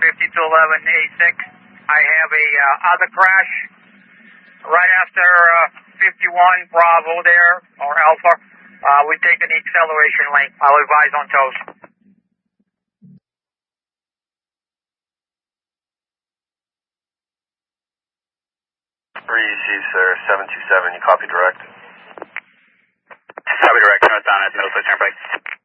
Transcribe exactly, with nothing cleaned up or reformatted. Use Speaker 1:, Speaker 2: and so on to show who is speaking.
Speaker 1: fifty-two eleven A six. I have a uh, other crash right after uh, fifty-one Bravo there, or Alpha. Uh, we've taken the acceleration lane. I'll advise on toes.
Speaker 2: Three Chief, sir, seven two seven, you copy direct?
Speaker 3: Copy direct, northbound at Middlesex Turnpike.